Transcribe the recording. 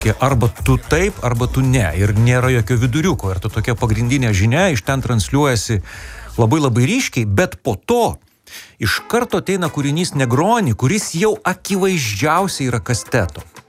Arba tu taip, arba tu ne. Ir nėra jokio viduriuko. Ir ta tokia pagrindinė žinia iš ten transliuojasi labai labai ryškiai, bet po to iš karto ateina kūrinys Negroni, kuris jau akivaizdžiausiai yra kasteto.